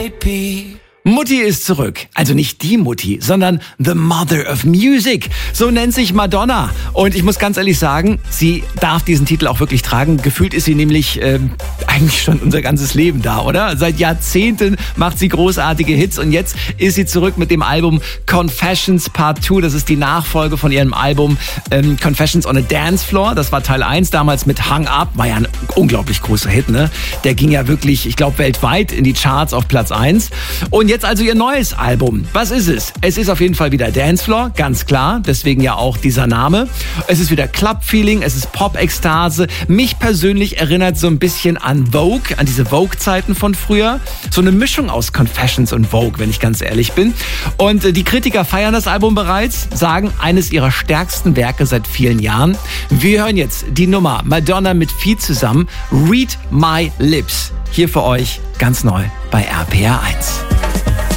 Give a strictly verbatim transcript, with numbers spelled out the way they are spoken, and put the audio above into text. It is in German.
repeat. Mutti ist zurück. Also nicht die Mutti, sondern The Mother of Music. So nennt sich Madonna. Und ich muss ganz ehrlich sagen, sie darf diesen Titel auch wirklich tragen. Gefühlt ist sie nämlich äh, eigentlich schon unser ganzes Leben da, oder? Seit Jahrzehnten macht sie großartige Hits und jetzt ist sie zurück mit dem Album Confessions Part zwei. Das ist die Nachfolge von ihrem Album ähm, Confessions on a Dance Floor. Das war Teil eins, damals mit Hung Up. War ja ein unglaublich großer Hit, ne? Der ging ja wirklich, ich glaube, weltweit in die Charts auf Platz eins. Und jetzt also ihr neues Album. Was ist es? Es ist auf jeden Fall wieder Dancefloor, ganz klar. Deswegen ja auch dieser Name. Es ist wieder Club-Feeling, es ist Pop-Ekstase. Mich persönlich erinnert so ein bisschen an Vogue, an diese Vogue-Zeiten von früher. So eine Mischung aus Confessions und Vogue, wenn ich ganz ehrlich bin. Und äh, die Kritiker feiern das Album bereits, sagen, eines ihrer stärksten Werke seit vielen Jahren. Wir hören jetzt die Nummer Madonna mit Feet zusammen. Read My Lips. Hier für euch ganz neu bei R P R eins.